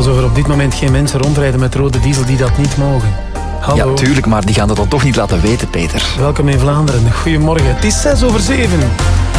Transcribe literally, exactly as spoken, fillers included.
alsof er op dit moment geen mensen rondrijden met rode diesel die dat niet mogen. Hallo. Ja, tuurlijk, maar die gaan dat dan toch niet laten weten, Peter. Welkom in Vlaanderen. Goedemorgen. Het is zes over zeven.